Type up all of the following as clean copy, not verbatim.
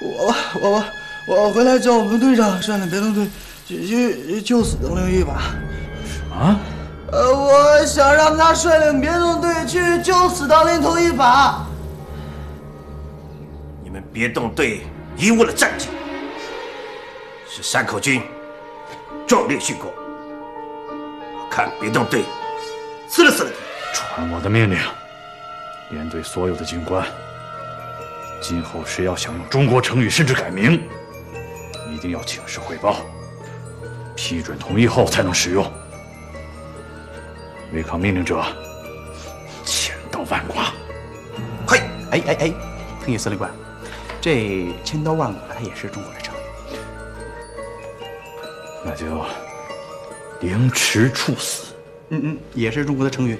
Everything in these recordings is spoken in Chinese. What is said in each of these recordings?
我回来叫我们队长率领别动队去救死邓灵一把。 什么？ 我想让他率领别动队去救死邓灵头一把。 你们别动队贻误了战机，是山口军壮烈殉功。我看别动队撕了你。 传我的命令，连队所有的军官，今后谁要想用中国成语甚至改名，一定要请示汇报，批准同意后才能使用。违抗命令者，千刀万剐。 快！ 哎，藤野司令官，这千刀万剐它也是中国的成语。 那就凌迟处死。 也是中国的成语。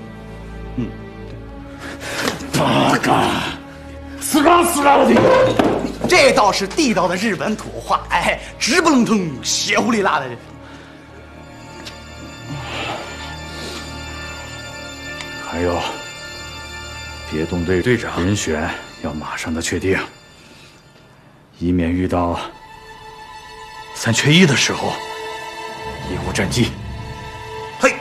八嘎，死吧的！ 这倒是地道的日本土话，哎，直不愣腾，血呼哩啦的。 还有，别动队队长人选要马上的确定，以免遇到3缺1的时候贻误战机。 嘿，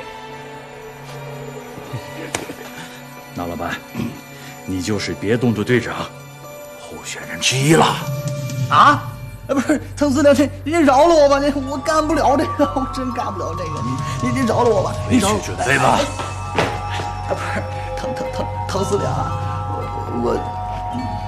那老板，你就是别动队队长候选人之一了。 啊？不是，滕司令，你饶了我吧，我干不了这个，我真干不了这个，你饶了我吧，你饶了我。 准备吧。 不是，滕司令啊，我